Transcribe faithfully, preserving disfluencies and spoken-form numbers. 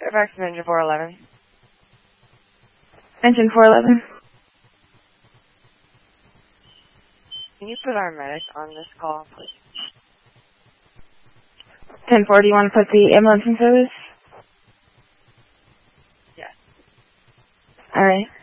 Fairfax Engine four eleven. Engine four eleven. Can you put our medic on this call, please? ten four, do you want to put the ambulance in service? Yes. All right.